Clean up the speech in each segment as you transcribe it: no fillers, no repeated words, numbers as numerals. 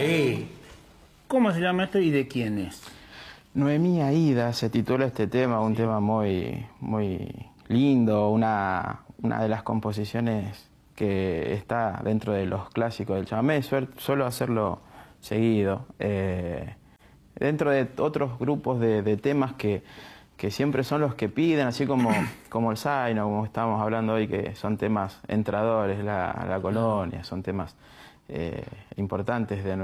¿Cómo se llama esto y de quién es? Noemí Aida se titula este tema, un tema muy lindo, una de las composiciones que está dentro de los clásicos del chamamé. Suelo hacerlo seguido. Dentro de otros grupos de temas que siempre son los que piden, así como el Zaino, como estábamos hablando hoy, que son temas entradores, la colonia, son temas importantes de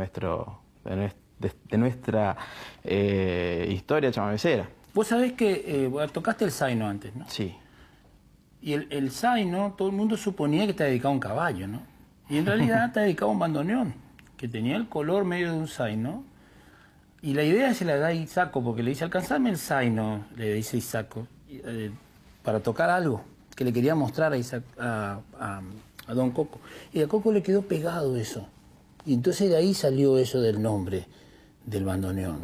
nuestra historia chamamecera. Vos sabés que tocaste el Zaino antes, ¿no? Sí. Y el Zaino, todo el mundo suponía que está dedicado a un caballo, ¿no? Y en realidad está dedicado a un bandoneón, que tenía el color medio de un Zaino. Y la idea se la da a Isaco, porque le dice, alcanzame el Zaino, le dice Isaco, para tocar algo que le quería mostrar a Don Coco. Y a Coco le quedó pegado eso. Y entonces de ahí salió eso del nombre del bandoneón.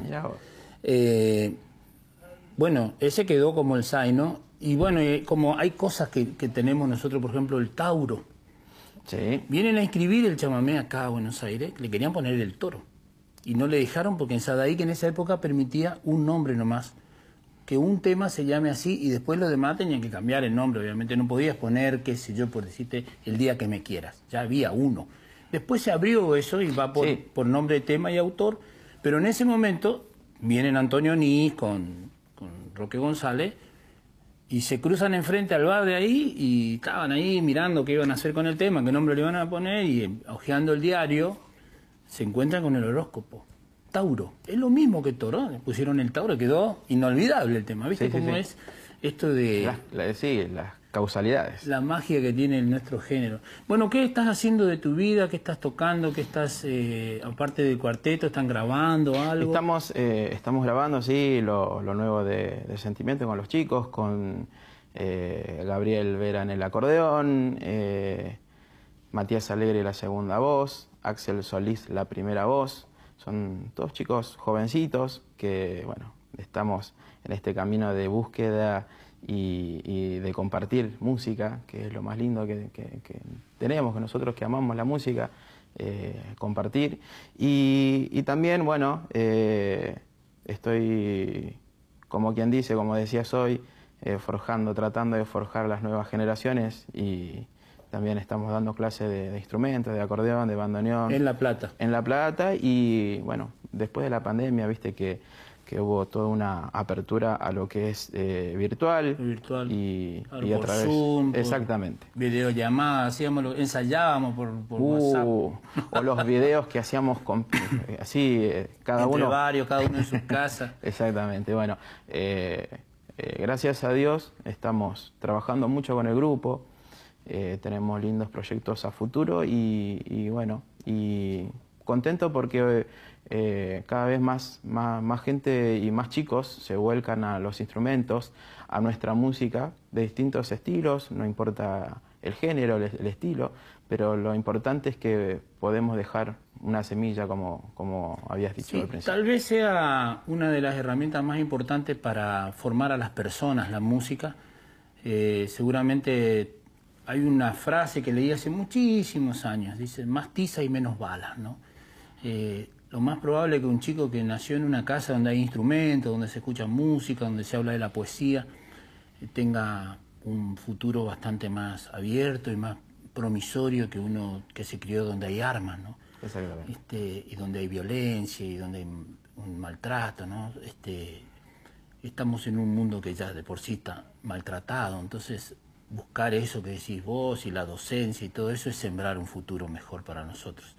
Bueno, ese quedó como el Zaino. Y bueno, como hay cosas que tenemos nosotros, por ejemplo, el Tauro. Sí. Vienen a inscribir el chamamé acá a Buenos Aires, le querían poner el Toro. Y no le dejaron porque en Sadaí, que en esa época permitía un nombre nomás, que un tema se llame así y después los demás tenían que cambiar el nombre. Obviamente no podías poner, qué sé yo, por decirte, el día que me quieras. Ya había uno. Después se abrió eso y va por nombre de tema y autor, pero en ese momento vienen Antonio Nis con Roque González y se cruzan enfrente al bar de ahí y estaban ahí mirando qué iban a hacer con el tema, qué nombre le iban a poner y hojeando el diario se encuentran con el horóscopo. Tauro. Es lo mismo que Toro. Le pusieron el Tauro, quedó inolvidable el tema. ¿Viste cómo es esto de... las causalidades. La magia que tiene nuestro género. Bueno, ¿qué estás haciendo de tu vida? ¿Qué estás tocando? ¿Qué estás, aparte del cuarteto, están grabando algo? Estamos grabando, sí, lo nuevo de Sentimiento con los chicos, con Gabriel Vera en el acordeón, Matías Alegre la segunda voz, Axel Solís la primera voz. Son todos chicos jovencitos que, bueno, estamos en este camino de búsqueda y de compartir música, que es lo más lindo que tenemos, que nosotros que amamos la música, compartir. Y también, bueno, estoy, como quien dice, como decías hoy, tratando de forjar las nuevas generaciones y también estamos dando clases de instrumentos, de acordeón, de bandoneón. En La Plata. En La Plata y, bueno, después de la pandemia, viste que hubo toda una apertura a lo que es virtual. Y a través... Zoom, exactamente. Videollamadas, ensayábamos por WhatsApp. O los videos que hacíamos así, cada uno en su casa. Exactamente, bueno. Gracias a Dios estamos trabajando mucho con el grupo. Tenemos lindos proyectos a futuro y bueno, y contento porque cada vez más gente y más chicos se vuelcan a los instrumentos, a nuestra música de distintos estilos, no importa el género, el estilo, pero lo importante es que podemos dejar una semilla como habías dicho al principio. Tal vez sea una de las herramientas más importantes para formar a las personas, la música. Seguramente hay una frase que leí hace muchísimos años, dice, más tiza y menos balas, ¿no? Lo más probable es que un chico que nació en una casa donde hay instrumentos, donde se escucha música, donde se habla de la poesía, tenga un futuro bastante más abierto y más promisorio que uno que se crió donde hay armas, ¿no? Exactamente. Y donde hay violencia y donde hay un maltrato, ¿no? Estamos en un mundo que ya de por sí está maltratado, entonces buscar eso que decís vos y la docencia y todo eso es sembrar un futuro mejor para nosotros.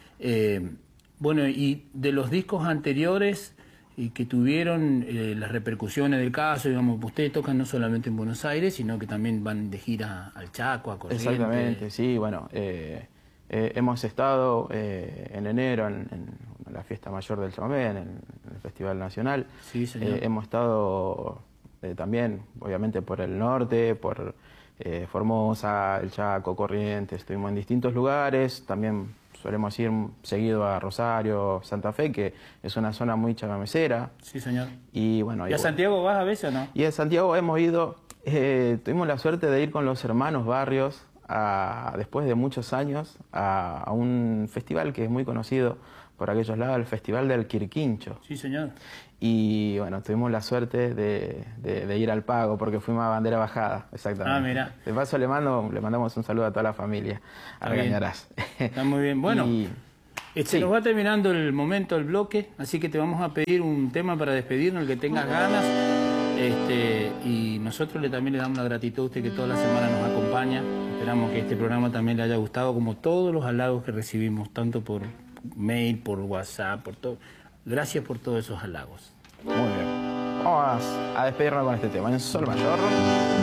Bueno, y de los discos anteriores que tuvieron las repercusiones del caso, digamos, ustedes tocan no solamente en Buenos Aires, sino que también van de gira al Chaco, a Corrientes. Exactamente, sí, bueno, hemos estado en enero en la fiesta mayor del chamamé, en el Festival Nacional. Sí, señor. Hemos estado también, obviamente, por el norte, por Formosa, el Chaco, Corrientes, estuvimos en distintos lugares, también solemos ir seguido a Rosario, Santa Fe, que es una zona muy chamamecera. Sí, señor. Y bueno, ¿Y a Santiago vas a veces o no? Y a Santiago hemos ido, tuvimos la suerte de ir con los hermanos Barrios después de muchos años, a un festival que es muy conocido por aquellos lados, el Festival del Quirquincho. Sí, señor. Y bueno, tuvimos la suerte de ir al Pago, porque fuimos a bandera bajada, exactamente. Ah, mira. De paso le mandamos un saludo a toda la familia, a Gañarás. Está muy bien. Bueno, sí. nos va terminando el momento, el bloque, así que te vamos a pedir un tema para despedirnos, el que tengas ganas. Y nosotros también le damos la gratitud a usted que toda la semana nos acompaña. Esperamos que este programa también le haya gustado, como todos los halagos que recibimos, tanto por mail, por WhatsApp, por todo. Gracias por todos esos halagos. Muy bien. Vamos a despedirnos con este tema. En sol mayor.